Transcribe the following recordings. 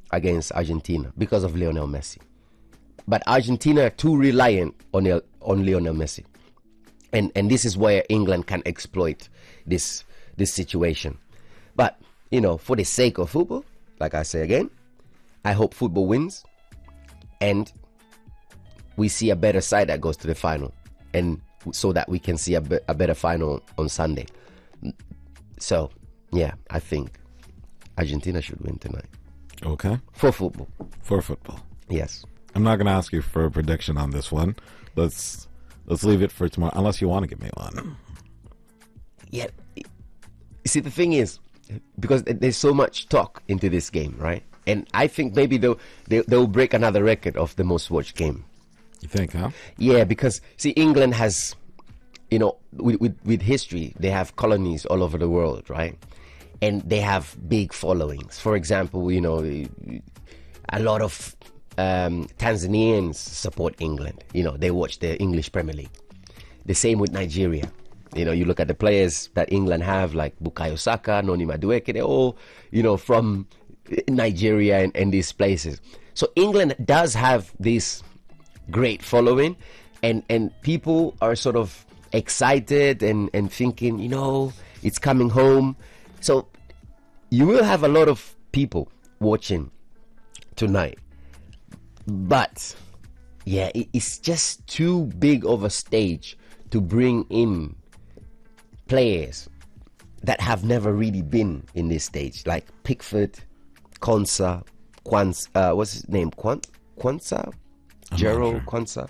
against Argentina because of Lionel Messi. But Argentina are too reliant on Lionel Messi. And this is where England can exploit this situation. But, for the sake of football, like I say again, I hope football wins and we see a better side that goes to the final, and so that we can see a better final on Sunday. So, yeah, I think Argentina should win tonight. Okay. For football. For football. Yes. I'm not going to ask you for a prediction on this one. Let's leave it for tomorrow, unless you want to give me one. Yeah. See, the thing is, because there's so much talk into this game, right? And I think maybe they'll break another record of the most watched game. You think, huh? Yeah, because, see, England has, with history, they have colonies all over the world, right? And they have big followings. For example, a lot of Tanzanians support England. They watch the English Premier League. The same with Nigeria. You look at the players that England have, like Bukayo Saka, Noni Madueke, they're all, from Nigeria and these places. So England does have this great following, and people are sort of excited and thinking, it's coming home. So you will have a lot of people watching tonight. But, yeah, it's just too big of a stage to bring in players that have never really been in this stage, like Pickford, Kwanzaa, what's his name? Kwanzaa? Gerald Kwanzaa,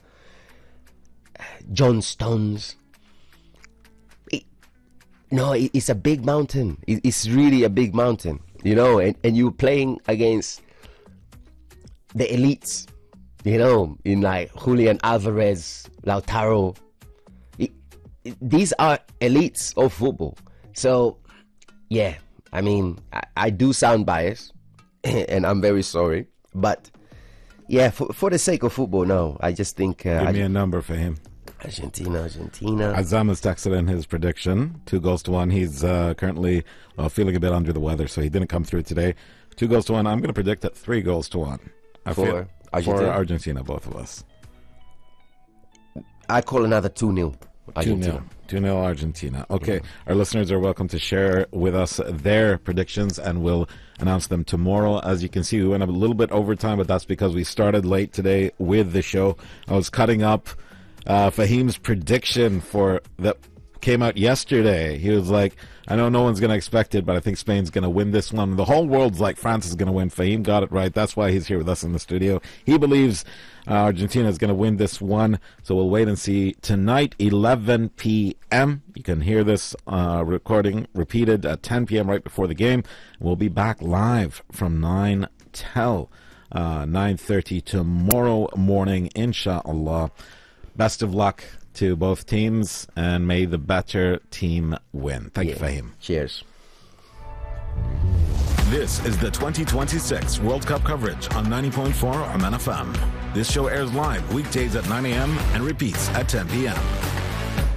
John Stones. It's a big mountain. It's really a big mountain, and you're playing against the elites, in like Julian Alvarez, Lautaro. These are elites of football. So, yeah, I mean, I do sound biased, and I'm very sorry, but yeah, for the sake of football, no. I just think... Give me a number for him. Argentina. Azam has texted in his prediction, 2-1. He's currently feeling a bit under the weather, so he didn't come through today. 2-1. I'm going to predict at 3-1. For Argentina? For Argentina, both of us. I call another 2-0. Argentina. 2-0 Argentina. Okay, Our listeners are welcome to share with us their predictions, and we'll announce them tomorrow. As you can see, we went a little bit over time, but that's because we started late today with the show. I was cutting up Fahim's prediction that came out yesterday. He was like, I know no one's going to expect it, but I think Spain's going to win this one. The whole world's like, France is going to win. Fahim got it right. That's why he's here with us in the studio. He believes Argentina is going to win this one, so we'll wait and see. Tonight, 11 p.m. You can hear this recording repeated at 10 p.m. right before the game. We'll be back live from 9 till 9:30 tomorrow morning, inshallah. Best of luck to both teams, and may the better team win. Thank you, Fahim. Cheers. This is the 2026 World Cup coverage on 90.4 Oman FM. This show airs live weekdays at 9 a.m. and repeats at 10 p.m.